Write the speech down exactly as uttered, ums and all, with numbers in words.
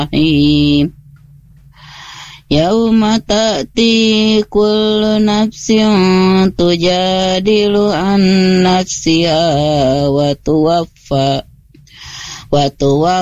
Yauma ta'ti kullu nafsin tujadilu an nafsiha wa tuwaffa wa tuwaffa